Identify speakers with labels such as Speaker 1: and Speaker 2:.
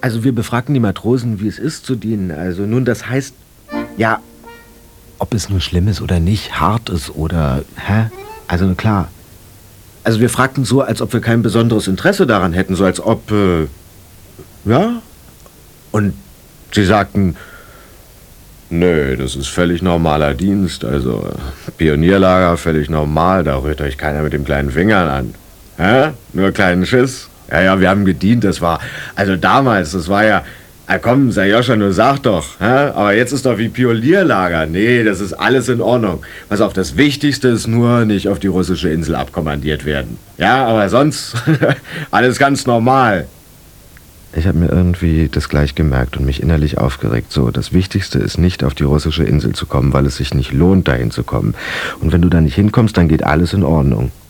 Speaker 1: Also wir befragten die Matrosen, wie es ist zu dienen. Also nun, das heißt, ja, ob es nur schlimm ist oder nicht, hart ist oder, Also klar. Also wir fragten so, als ob wir kein besonderes Interesse daran hätten, so als ob, ja. Und sie sagten, nö, das ist völlig normaler Dienst, also Pionierlager völlig normal, da rührt euch keiner mit dem kleinen Fingern an. Nur kleinen Schiss. Ja, wir haben gedient, das war, also damals, das war ja, komm, Sajoscha, nur sag doch, aber jetzt ist doch wie Pionierlager. Nee, das ist alles in Ordnung. Pass auf, das Wichtigste ist nur, nicht auf die russische Insel abkommandiert werden. Ja, aber sonst, alles ganz normal. Ich habe mir irgendwie das gleich gemerkt und mich innerlich aufgeregt. So, das Wichtigste ist nicht auf die russische Insel zu kommen, weil es sich nicht lohnt, dahin zu kommen. Und wenn du da nicht hinkommst, dann geht alles in Ordnung.